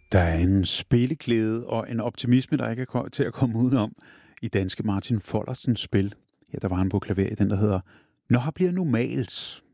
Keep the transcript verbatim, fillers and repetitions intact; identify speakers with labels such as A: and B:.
A: Der er en spilleglæde og en optimisme, der ikke er ko- til at komme udenom i danske Martin Follersens spil. Ja, der var han på klaver i den, der hedder Når her bliver normalt.